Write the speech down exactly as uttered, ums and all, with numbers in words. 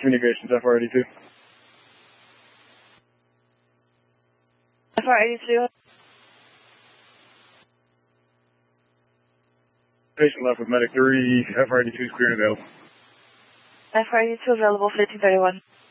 Communications, F R eighty-two. F R eighty-two. Patient left with medic three, F R eighty-two is clear and available. F R eighty-two available, fifteen thirty-one.